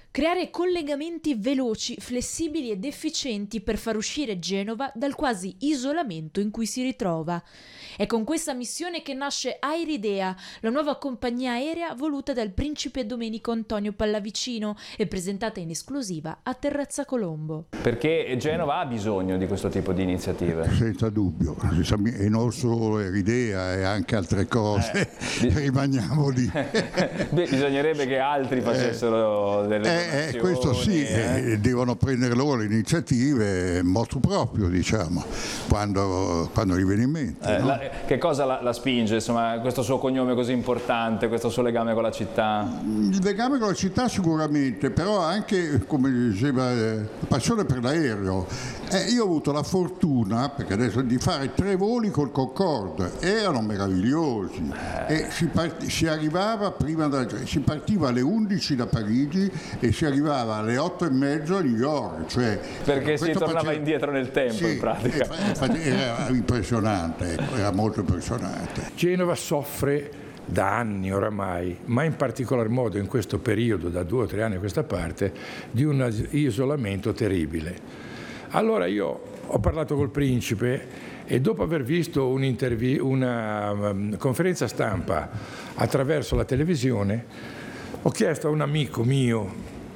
Creare collegamenti veloci, flessibili ed efficienti per far uscire Genova dal quasi isolamento in cui si ritrova. È con questa missione che nasce Airidea, la nuova compagnia aerea voluta dal principe Domenico Antonio Pallavicino e presentata in esclusiva a Terrazza Colombo. Perché Genova ha bisogno di questo tipo di iniziative? Senza dubbio, e non solo Airidea e anche altre cose, rimaniamo lì. Bisognerebbe che altri facessero delle questo sì, devono prendere loro le iniziative motu proprio, diciamo, quando gli viene in mente. No? Che cosa la spinge, insomma, questo suo cognome così importante, questo suo legame con la città? Il legame con la città sicuramente, però anche, come diceva, la passione per l'aereo. Io ho avuto la fortuna, perché adesso, di fare 3 voli col Concorde, erano meravigliosi, e si arrivava si partiva alle 11 da Parigi e si arrivava alle 8:30 a New York, cioè, perché si tornava indietro nel tempo, sì, in pratica. Era impressionante, era molto impressionante. Genova soffre da anni oramai, ma in particolar modo in questo periodo, da 2 o 3 anni a questa parte, di un isolamento terribile. Allora io ho parlato col principe e dopo aver visto una conferenza stampa attraverso la televisione, ho chiesto a un amico mio,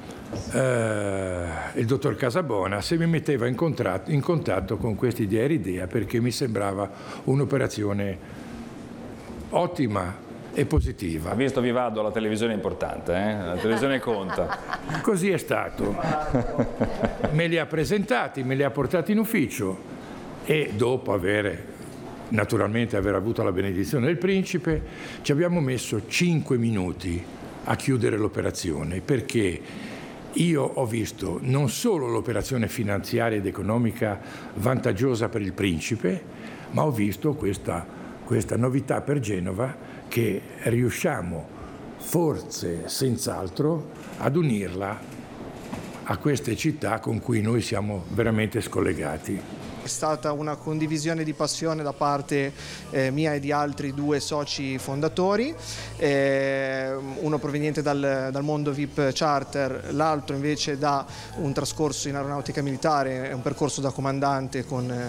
il dottor Casabona, se mi metteva in contatto con questi di Airidea, perché mi sembrava un'operazione ottima e positiva. Ha visto Vivado, la televisione è importante, la televisione conta. Così è stato. Me li ha presentati, me li ha portati in ufficio e dopo naturalmente aver avuto la benedizione del principe, ci abbiamo messo 5 minuti a chiudere l'operazione, perché io ho visto non solo l'operazione finanziaria ed economica vantaggiosa per il principe, ma ho visto questa novità per Genova, che riusciamo forse senz'altro ad unirla a queste città con cui noi siamo veramente scollegati. È stata una condivisione di passione da parte mia e di altri 2 soci fondatori, uno proveniente dal mondo VIP charter, l'altro invece da un trascorso in aeronautica militare, un percorso da comandante con